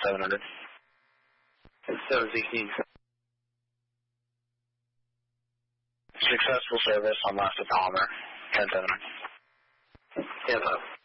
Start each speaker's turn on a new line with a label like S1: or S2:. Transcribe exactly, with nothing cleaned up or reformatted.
S1: seven hundred.
S2: seven sixteen.
S1: Successful service on last to Palmer, ten seven hundred.
S2: ten five.